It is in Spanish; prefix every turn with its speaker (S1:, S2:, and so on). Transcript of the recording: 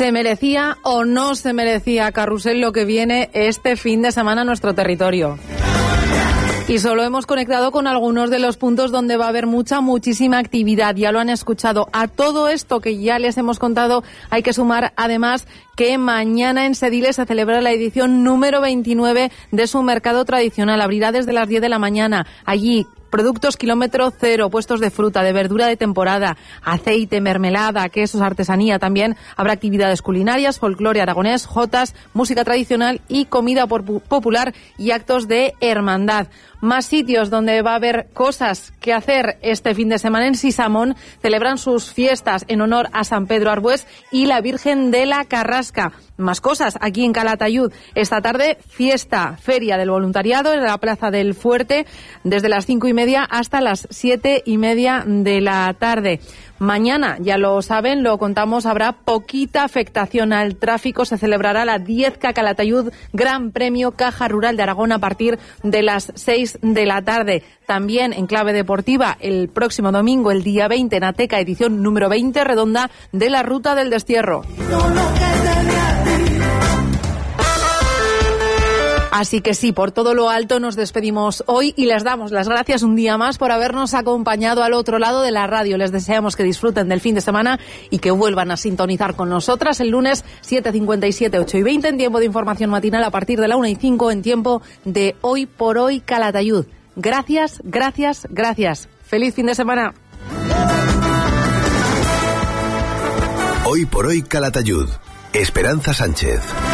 S1: ¿Se merecía o no se merecía, Carrusel, lo que viene este fin de semana a nuestro territorio? Y solo hemos conectado con algunos de los puntos donde va a haber muchísima actividad. Ya lo han escuchado. A todo esto que ya les hemos contado hay que sumar además que mañana en Sediles se celebra la edición número 29 de su mercado tradicional. Abrirá desde las 10 de la mañana. Allí, productos kilómetro cero, puestos de fruta, de verdura de temporada, aceite, mermelada, quesos, artesanía. También habrá actividades culinarias, folclore aragonés, jotas, música tradicional y comida popular y actos de hermandad. Más sitios donde va a haber cosas que hacer este fin de semana. En Sisamón celebran sus fiestas en honor a San Pedro Arbués y la Virgen de la Carrasca. Más cosas aquí en Calatayud. Esta tarde, fiesta, feria del voluntariado en la Plaza del Fuerte, desde las 5:30 hasta las 7:30 de la tarde. Mañana, ya lo saben, lo contamos, habrá poquita afectación al tráfico. Se celebrará la 10K Calatayud Gran Premio Caja Rural de Aragón a partir de las 6 de la tarde. También en clave deportiva, el próximo domingo, el día 20, en Ateca, edición número 20, redonda de la Ruta del Destierro. Así que sí, por todo lo alto nos despedimos hoy y les damos las gracias un día más por habernos acompañado al otro lado de la radio. Les deseamos que disfruten del fin de semana y que vuelvan a sintonizar con nosotras el lunes 7:57, 8:20 en tiempo de información matinal, a partir de la 1:05 en tiempo de Hoy por Hoy Calatayud. Gracias, gracias, gracias. ¡Feliz fin de semana!
S2: Hoy por Hoy Calatayud. Esperanza Sánchez.